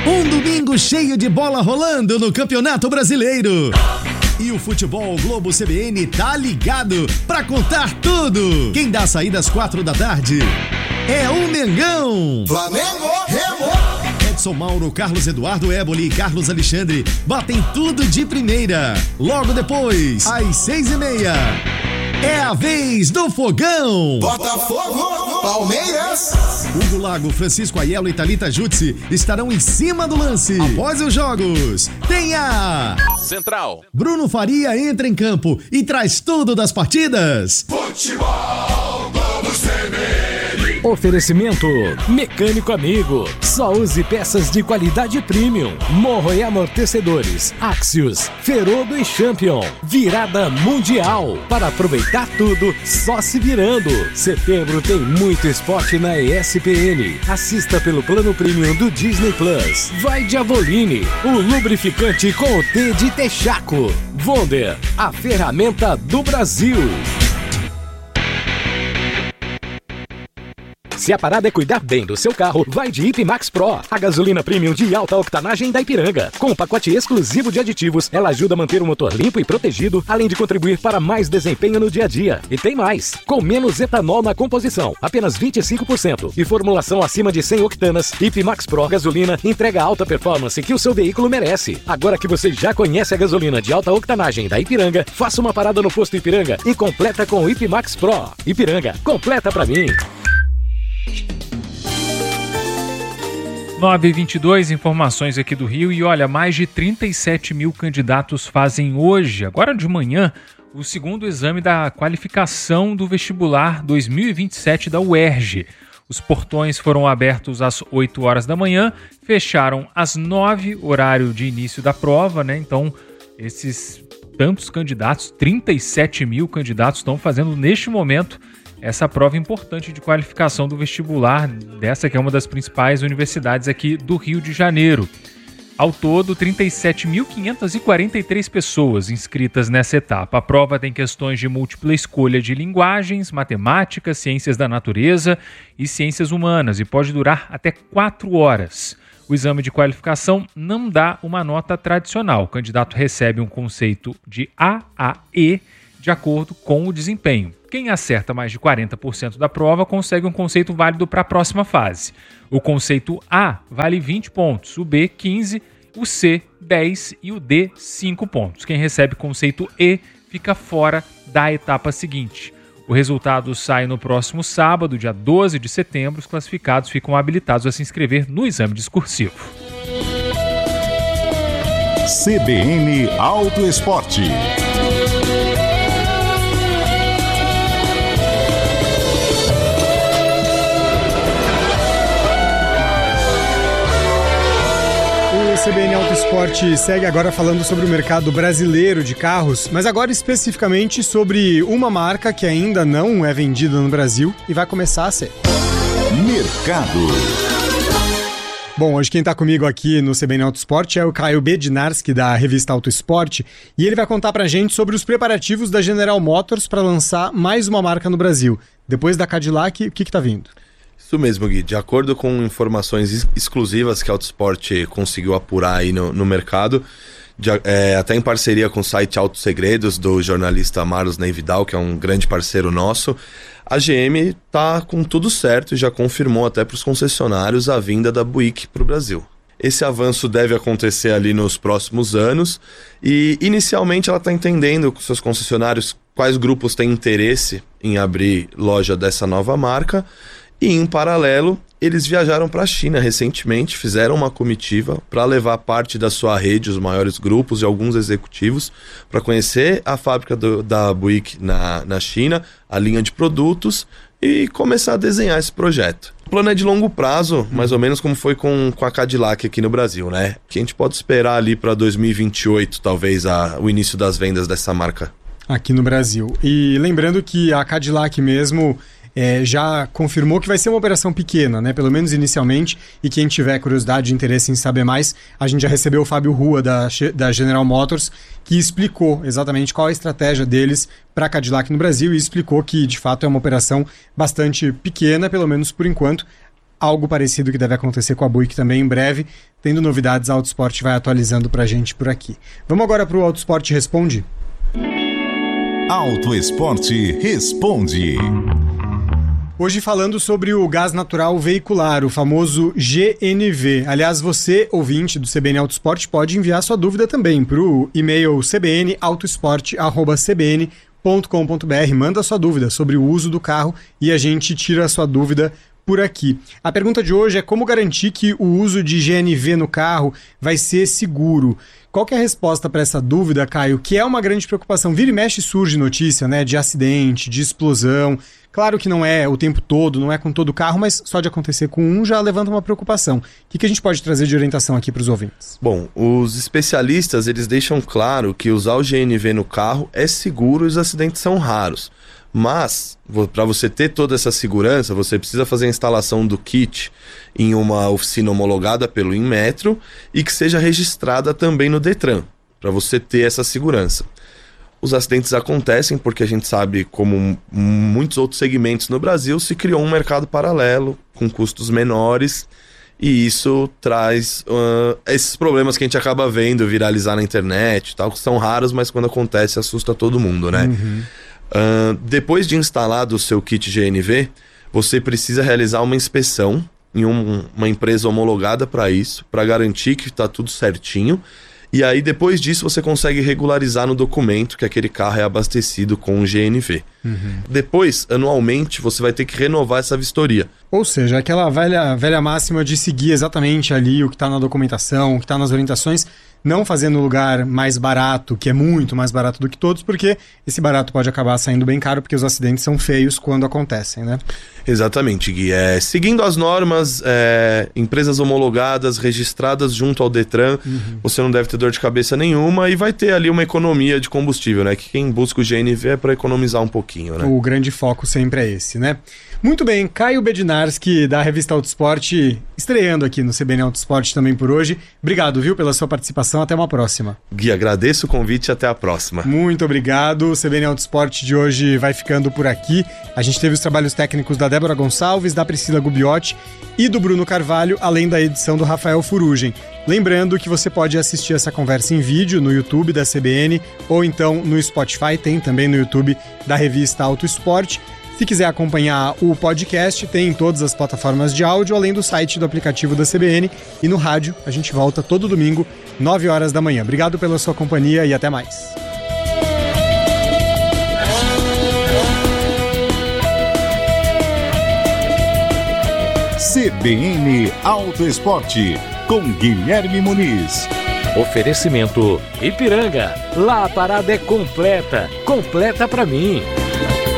Um domingo cheio de bola rolando no Campeonato Brasileiro. E o Futebol Globo CBN tá ligado pra contar tudo. Quem dá a saída às 4 da tarde é o Mengão. Flamengo, Remo. Edson Mauro, Carlos Eduardo Éboli e Carlos Alexandre batem tudo de primeira. Logo depois, às 6:30, é a vez do Fogão. Botafogo, Palmeiras. Hugo Lago, Francisco Aiello e Thalita Jutsi estarão em cima do lance. Após os jogos, tem a Central. Bruno Faria entra em campo e traz tudo das partidas. Futebol Globo CBN. Oferecimento Mecânico Amigo. Só use peças de qualidade premium. Morro e amortecedores. Axios, Ferodo e Champion. Virada mundial. Para aproveitar tudo, só se virando. Setembro tem muito esporte na ESPN. Assista pelo plano premium do Disney Plus. Vai de Avoline, o lubrificante com o T de Texaco. Wonder, a ferramenta do Brasil. Se a parada é cuidar bem do seu carro, vai de Ipmax Pro, a gasolina premium de alta octanagem da Ipiranga. Com um pacote exclusivo de aditivos, ela ajuda a manter o motor limpo e protegido, além de contribuir para mais desempenho no dia a dia. E tem mais! Com menos etanol na composição, apenas 25%, e formulação acima de 100 octanas, Ipmax Pro gasolina entrega a alta performance que o seu veículo merece. Agora que você já conhece a gasolina de alta octanagem da Ipiranga, faça uma parada no posto Ipiranga e completa com o Ipmax Pro. Ipiranga, completa pra mim! 9h22, informações aqui do Rio. E olha, mais de 37 mil candidatos fazem hoje, agora de manhã, o segundo exame da qualificação do vestibular 2027 da UERJ. Os portões foram abertos às 8 horas da manhã, fecharam às 9, horário de início da prova, né? Então, esses tantos candidatos, 37 mil candidatos, estão fazendo neste momento essa prova importante de qualificação do vestibular dessa que é uma das principais universidades aqui do Rio de Janeiro. Ao todo, 37.543 pessoas inscritas nessa etapa. A prova tem questões de múltipla escolha de linguagens, matemática, ciências da natureza e ciências humanas e pode durar até 4 horas. O exame de qualificação não dá uma nota tradicional. O candidato recebe um conceito de A a E de acordo com o desempenho. Quem acerta mais de 40% da prova consegue um conceito válido para a próxima fase. O conceito A vale 20 pontos, o B 15, o C 10 e o D 5 pontos. Quem recebe conceito E fica fora da etapa seguinte. O resultado sai no próximo sábado, dia 12 de setembro. Os classificados ficam habilitados a se inscrever no exame discursivo. CBN Auto Esporte. O CBN Auto Esporte segue agora falando sobre o mercado brasileiro de carros, mas agora especificamente sobre uma marca que ainda não é vendida no Brasil e vai começar a ser. Mercado. Bom, hoje quem está comigo aqui no CBN Auto Esporte é o Caio Bednarski, da revista Auto Esporte, e ele vai contar pra gente sobre os preparativos da General Motors para lançar mais uma marca no Brasil. Depois da Cadillac, o que está vindo? Isso mesmo, Gui. De acordo com informações exclusivas que a Autosport conseguiu apurar aí no mercado, até em parceria com o site Auto Segredos, do jornalista Marlos Neividal, que é um grande parceiro nosso, a GM está com tudo certo e já confirmou até para os concessionários a vinda da Buick para o Brasil. Esse avanço deve acontecer ali nos próximos anos e, inicialmente, ela está entendendo com seus concessionários quais grupos têm interesse em abrir loja dessa nova marca. E, em paralelo, eles viajaram para a China recentemente, fizeram uma comitiva para levar parte da sua rede, os maiores grupos e alguns executivos, para conhecer a fábrica da Buick na China, a linha de produtos e começar a desenhar esse projeto. O plano é de longo prazo, mais ou menos como foi com a Cadillac aqui no Brasil, né? Que a gente pode esperar ali para 2028, talvez, o início das vendas dessa marca. Aqui no Brasil. E lembrando que a Cadillac mesmo já confirmou que vai ser uma operação pequena, né? Pelo menos inicialmente, e quem tiver curiosidade e interesse em saber mais, a gente já recebeu o Fábio Rua da General Motors, que explicou exatamente qual a estratégia deles para a Cadillac no Brasil e explicou que, de fato, é uma operação bastante pequena, pelo menos por enquanto. algo parecido que deve acontecer com a Buick também em breve. Tendo novidades, a Autosport vai atualizando pra gente por aqui. Vamos agora pro Autosport Responde? Autoesporte Responde. Hoje falando sobre o gás natural veicular, o famoso GNV. Aliás, você, ouvinte do CBN Autosport, pode enviar sua dúvida também para o e-mail cbnautosport@cbn.com.br. Manda sua dúvida sobre o uso do carro e a gente tira a sua dúvida por aqui. A pergunta de hoje é como garantir que o uso de GNV no carro vai ser seguro. Qual que é a resposta para essa dúvida, Caio? Que é uma grande preocupação. Vira e mexe surge notícia, né, de acidente, de explosão. Claro que não é o tempo todo, não é com todo o carro, mas só de acontecer com um já levanta uma preocupação. O que a gente pode trazer de orientação aqui para os ouvintes? Bom, os especialistas eles deixam claro que usar o GNV no carro é seguro e os acidentes são raros. Mas, para você ter toda essa segurança, você precisa fazer a instalação do kit em uma oficina homologada pelo Inmetro e que seja registrada também no Detran, para você ter essa segurança. Os acidentes acontecem porque a gente sabe, como muitos outros segmentos no Brasil, se criou um mercado paralelo com custos menores e isso traz esses problemas que a gente acaba vendo viralizar na internet e tal, que são raros, mas quando acontece assusta todo mundo, né? Depois de instalado o seu kit GNV, você precisa realizar uma inspeção em uma empresa homologada para isso, para garantir que está tudo certinho. E aí, depois disso, você consegue regularizar no documento que aquele carro é abastecido com o GNV. Depois, anualmente, você vai ter que renovar essa vistoria. Ou seja, aquela velha máxima de seguir exatamente ali o que está na documentação, o que está nas orientações, não fazer no lugar mais barato, que é muito mais barato do que todos, porque esse barato pode acabar saindo bem caro, porque os acidentes são feios quando acontecem, né? Exatamente, Gui. Seguindo as normas, empresas homologadas, registradas junto ao Detran, você não deve ter dor de cabeça nenhuma e vai ter ali uma economia de combustível, né? Que quem busca o GNV é para economizar um pouquinho, né? O grande foco sempre é esse, né? Muito bem, Caio Bednarski, da revista Autosport, estreando aqui no CBN Autosport também por hoje. Obrigado, viu, pela sua participação. Até uma próxima. Gui, agradeço o convite e até a próxima. Muito obrigado. O CBN Autosport de hoje vai ficando por aqui. A gente teve os trabalhos técnicos da Débora Gonçalves, da Priscila Gubiotti e do Bruno Carvalho, além da edição do Rafael Furugem. Lembrando que você pode assistir essa conversa em vídeo no YouTube da CBN ou então no Spotify, tem também no YouTube da revista Autosport. Se quiser acompanhar o podcast, tem em todas as plataformas de áudio, além do site do aplicativo da CBN. E no rádio, a gente volta todo domingo, 9 horas da manhã. Obrigado pela sua companhia e até mais. CBN Autoesporte, com Guilherme Muniz. Oferecimento Ipiranga. Lá a parada é completa. Completa pra mim.